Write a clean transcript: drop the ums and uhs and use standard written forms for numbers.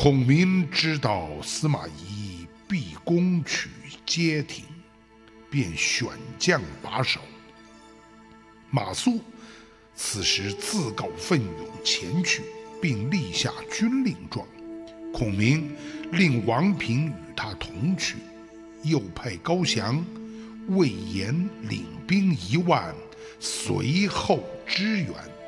孔明知道司马懿必攻取街亭，便选将把守。马谡此时自告奋勇前去，并立下军令状。孔明令王平与他同去，又派高翔、魏延领兵1万随后支援。